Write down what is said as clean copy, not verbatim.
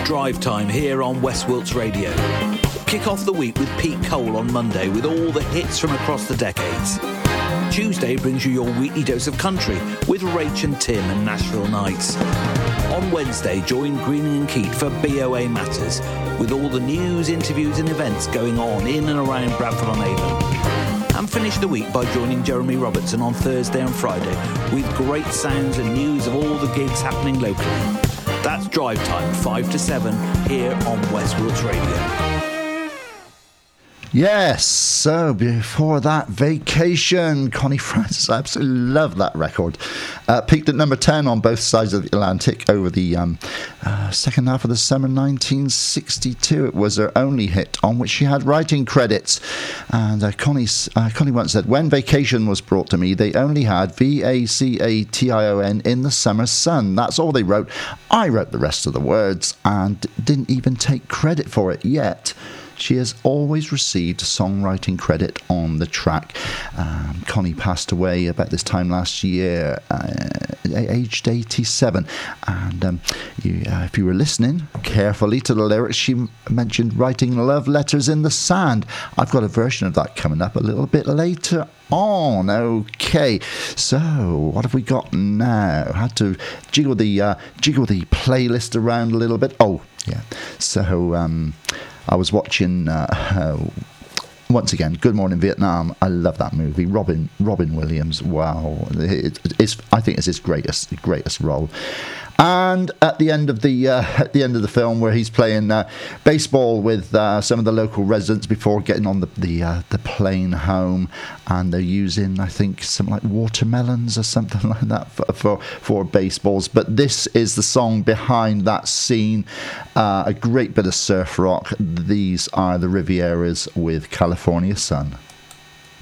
Drive Time here on West Wilts Radio. Kick off the week with Pete Cole on Monday with all the hits from across the decades. Tuesday brings you your weekly dose of country with Rach and Tim and Nashville Nights. On Wednesday, join Greening and Keat for BOA Matters with all the news, interviews and events going on in and around Bradford-on-Avon. And finish the week by joining Jeremy Robertson on Thursday and Friday with great sounds and news of all the gigs happening locally. That's Drive Time, 5 to 7, here on West Wilts Radio. Yes, so before that, Vacation. Connie Francis, I absolutely love that record. Peaked at number 10 on both sides of the Atlantic over the second half of the summer 1962. It was her only hit on which she had writing credits. And Connie once said, when Vacation was brought to me, they only had Vacation in the summer sun. That's all they wrote. I wrote the rest of the words and didn't even take credit for it yet. She has always received songwriting credit on the track. Connie passed away about this time last year, aged 87. And if you were listening carefully to the lyrics, she mentioned writing love letters in the sand. I've got a version of that coming up a little bit later on. Okay, so what have we got now? Had to jiggle the playlist around a little bit. Oh, yeah. So I was watching once again Good Morning Vietnam. I love that movie. Robin Williams. Wow, I think it's his greatest role. And at the end of the film, where he's playing baseball with some of the local residents before getting on the plane home, and they're using, I think, something like watermelons or something like that for baseballs. But this is the song behind that scene. A great bit of surf rock. These are the Rivieras with California Sun.